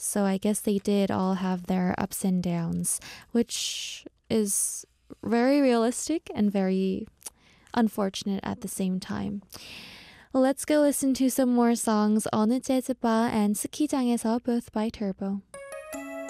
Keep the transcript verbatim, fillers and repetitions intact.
So I guess they did all have their ups and downs, which is very realistic and very unfortunate at the same time. Let's go listen to some more songs. 어느 재즈바 and 스키장에서, both by Turbo.